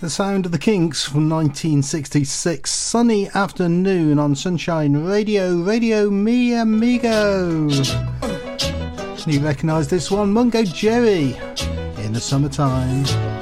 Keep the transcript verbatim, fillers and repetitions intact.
The sound of the Kinks from nineteen sixty-six. Sunny afternoon on Sunshine Radio. Radio Mi Amigo. You recognise this one, Mungo Jerry, In the Summertime.